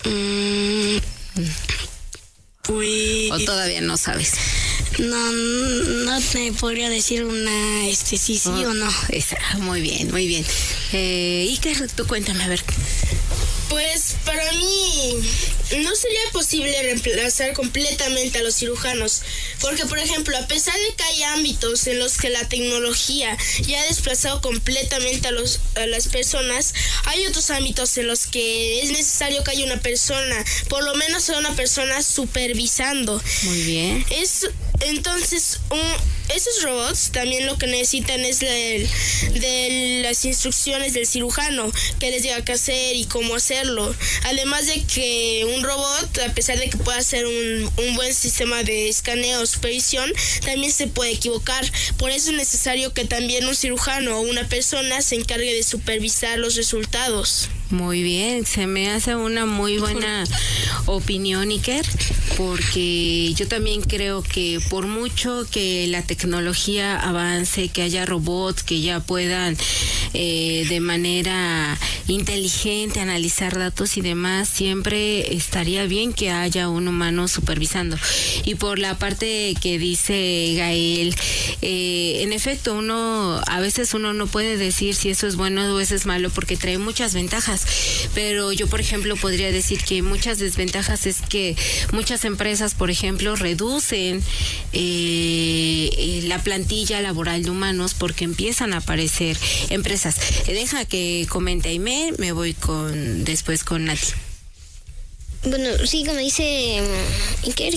Pues... ¿O todavía no sabes? No te podría decir una sí o no. Muy bien, muy bien. Iker, tú cuéntame, a ver. Pues para mí no sería posible reemplazar completamente a los cirujanos, porque por ejemplo, a pesar de que hay ámbitos en los que la tecnología ya ha desplazado completamente a las personas, hay otros ámbitos en los que es necesario que haya una persona, por lo menos una persona supervisando. Muy bien. Entonces, esos robots también lo que necesitan es de las instrucciones del cirujano, que les diga qué hacer y cómo hacerlo. Además de que un robot, a pesar de que pueda hacer un buen sistema de escaneo o supervisión, también se puede equivocar. Por eso es necesario que también un cirujano o una persona se encargue de supervisar los resultados. Muy bien, se me hace una muy buena opinión, Iker, porque yo también creo que por mucho que la tecnología avance, que haya robots que ya puedan de manera inteligente analizar datos y demás, siempre estaría bien que haya un humano supervisando. Y por la parte que dice Gael, en efecto, a veces uno no puede decir si eso es bueno o eso es malo porque trae muchas ventajas, pero yo, por ejemplo, podría decir que muchas desventajas es que muchas empresas, por ejemplo, reducen la plantilla laboral de humanos porque empiezan a aparecer empresas. Deja que comente Aimee, me voy después con Nati. Bueno, sí, como dice Iker,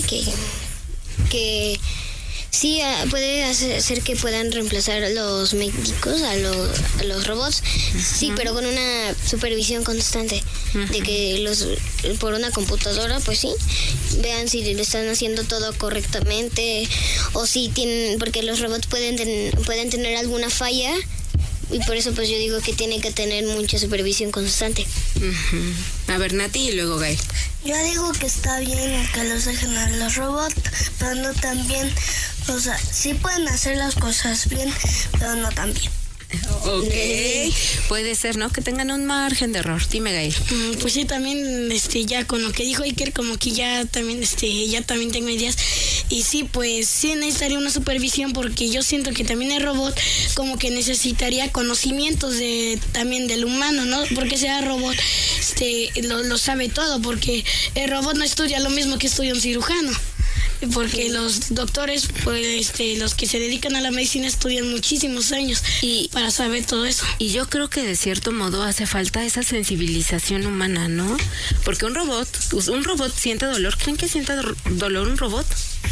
que sí puede hacer que puedan reemplazar a los médicos, a los robots, sí, pero con una supervisión constante, de que por una computadora, pues sí, vean si le están haciendo todo correctamente, o si tienen, porque los robots pueden tener alguna falla, y por eso pues yo digo que tiene que tener mucha supervisión constante. A ver, Nati, y luego Gael. Yo digo que está bien que los dejen a los robots, pero no tan bien. O sea, sí pueden hacer las cosas bien, pero no tan bien. Ok, puede ser, ¿no? Que tengan un margen de error. Dime, Gael. Pues sí, también ya con lo que dijo Iker, como que ya también tengo ideas. Y sí, pues sí necesitaría una supervisión, porque yo siento que también el robot como que necesitaría conocimientos también del humano, ¿no? Porque sea robot lo sabe todo, porque el robot no estudia lo mismo que estudia un cirujano. Porque los doctores, pues los que se dedican a la medicina estudian muchísimos años para saber todo eso. Y yo creo que de cierto modo hace falta esa sensibilización humana, ¿no? Porque un robot siente dolor. ¿Creen que sienta dolor un robot?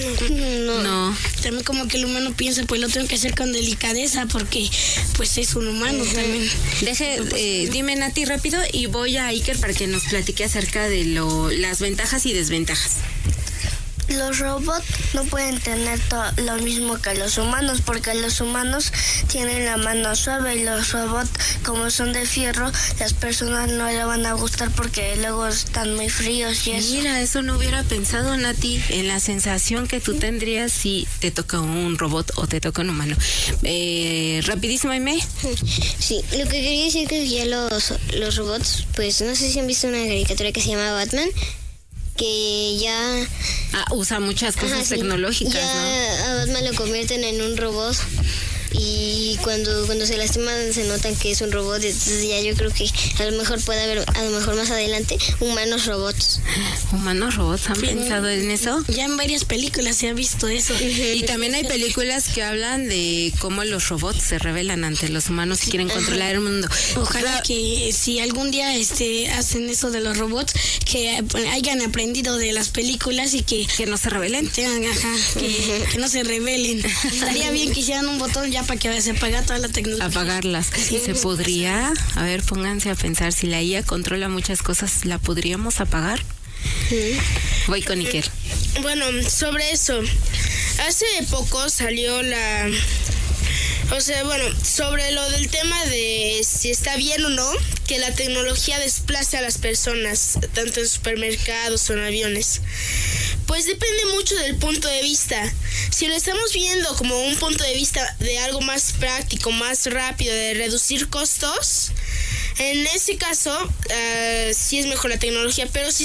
No. También como que el humano piensa, pues lo tengo que hacer con delicadeza, porque pues es un humano también. Dime, Nati, rápido, y voy a Iker para que nos platique acerca de las ventajas y desventajas. Los robots no pueden tener lo mismo que los humanos, porque los humanos tienen la mano suave, y los robots, como son de fierro, las personas no le van a gustar porque luego están muy fríos y eso. Mira, eso no hubiera pensado, Nati, en la sensación que tú tendrías si te toca un robot o te toca un humano. Rapidísimo, Aimee. Sí, lo que quería decir que ya los robots, pues no sé si han visto una caricatura que se llama Batman, que ya usa muchas cosas tecnológicas, ya, ¿no? A Batman lo convierten en un robot, y cuando se lastiman se notan que es un robot. Entonces ya yo creo que a lo mejor puede haber, a lo mejor más adelante, humanos robots. ¿Humanos robots? ¿Han pensado en eso? Ya en varias películas se ha visto eso. Y también hay películas que hablan de cómo los robots se rebelan ante los humanos y quieren controlar el mundo. Ojalá que si algún día hacen eso de los robots, que hayan aprendido de las películas y que no se rebelen. Que no se rebelen. Estaría bien que hicieran un botón ya para que se apague toda la tecnología. Apagarlas. ¿Y se podría? A ver, pónganse a pensar, si la IA controla muchas cosas, ¿la podríamos apagar? Voy con Iker. Bueno, sobre eso, hace poco salió sobre lo del tema de si está bien o no que la tecnología desplace a las personas, tanto en supermercados o en aviones. Pues depende mucho del punto de vista. Si lo estamos viendo como un punto de vista de algo más práctico, más rápido, de reducir costos, en ese caso sí es mejor la tecnología, pero si